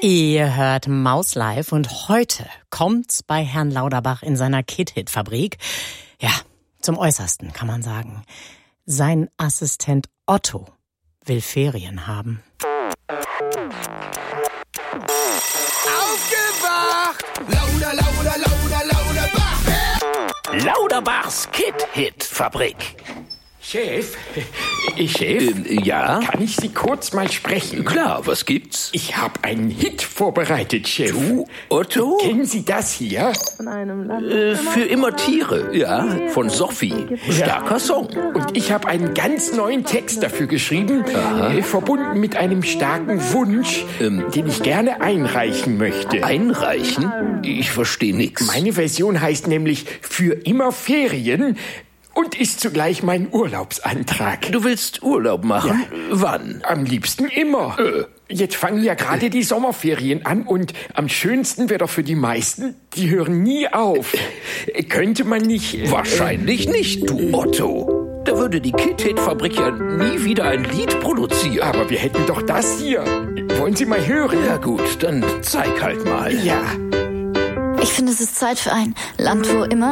Ihr hört Maus Live und heute kommt's bei Herrn Lauterbach in seiner Kit-Hit-Fabrik. Ja, zum Äußersten kann man sagen. Sein Assistent Otto will Ferien haben. Aufgewacht! Lauter, lauter, lauter, Lauterbach! Lauterbachs Kit-Hit-Fabrik. Chef? Ja? Kann ich Sie kurz mal sprechen? Klar, was gibt's? Ich habe einen Hit vorbereitet, Chef. Du, Otto? Kennen Sie das hier? Für immer Tiere, ja, von Sophie. Starker Song. Und ich habe einen ganz neuen Text dafür geschrieben, verbunden mit einem starken Wunsch, den ich gerne einreichen möchte. Einreichen? Ich verstehe nix. Meine Version heißt nämlich Für immer Ferien und ist zugleich mein Urlaubsantrag. Du willst Urlaub machen? Ja. Wann? Am liebsten immer. Jetzt fangen ja gerade die Sommerferien an und am schönsten wäre doch für die meisten, die hören nie auf. Könnte man nicht... Wahrscheinlich nicht, du Otto. Da würde die Kit-Hit-Fabrik ja nie wieder ein Lied produzieren. Aber wir hätten doch das hier. Wollen Sie mal hören? Ja gut, dann zeig halt mal. Ja. Ich finde, es ist Zeit für ein Land, wo immer